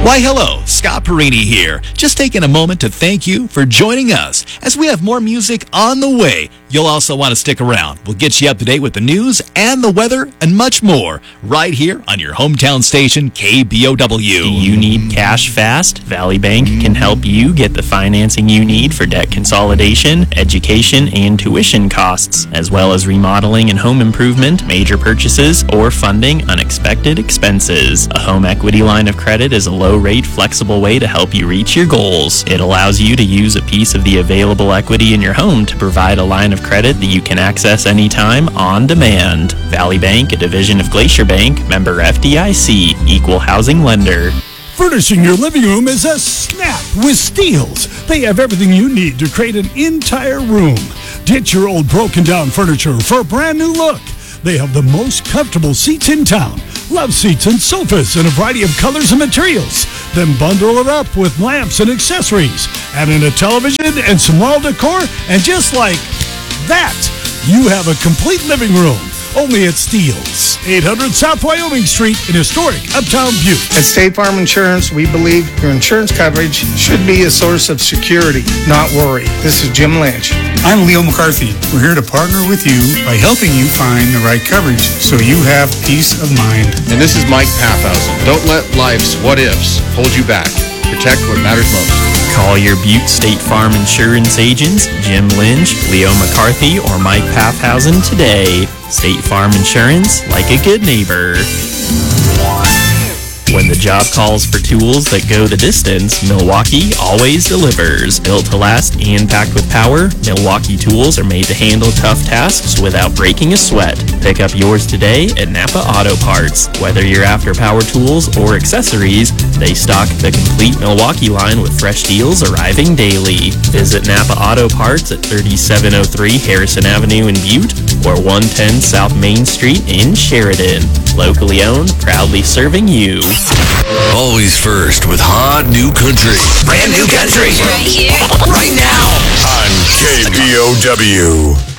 Why, hello, Scott Perini here. Just taking a moment to thank you for joining us as we have more music on the way. You'll also want to stick around. We'll get you up to date with the news and the weather and much more right here on your hometown station, KBOW. You need cash fast? Valley Bank can help you get the financing you need for debt consolidation, education, and tuition costs, as well as remodeling and home improvement, major purchases, or funding unexpected expenses. A home equity line of credit is a low-rate, flexible way to help you reach your goals. It allows you to use a piece of the available equity in your home to provide a line of credit that you can access anytime on demand. Valley Bank, a division of Glacier Bank, member FDIC, equal housing lender. Furnishing your living room is a snap with Steels. They have everything you need to create an entire room. Ditch your old broken down furniture for a brand new look. They have the most comfortable seats in town. Love seats and sofas in a variety of colors and materials. Then bundle it up with lamps and accessories. Add in a television and some wall decor, and just like that, you have a complete living room. Only at Steels. 800 South Wyoming Street in historic Uptown Butte. At State Farm Insurance, we believe your insurance coverage should be a source of security, not worry. This is Jim Lynch. I'm Leo McCarthy. We're here to partner with you by helping you find the right coverage so you have peace of mind. And this is Mike Pathausen. Don't let life's what-ifs hold you back. Protect what matters most. Call your Butte State Farm Insurance agents, Jim Lynch, Leo McCarthy, or Mike Pathausen today. State Farm Insurance, like a good neighbor. When the job calls for tools that go the distance, Milwaukee always delivers. Built to last and packed with power, Milwaukee tools are made to handle tough tasks without breaking a sweat. Pick up yours today at Napa Auto Parts. Whether you're after power tools or accessories, they stock the complete Milwaukee line with fresh deals arriving daily. Visit Napa Auto Parts at 3703 Harrison Avenue in Butte or 110 South Main Street in Sheridan. Locally owned, proudly serving you. Always first with hot new country. Brand new country. Right here. Right now. On KBOW.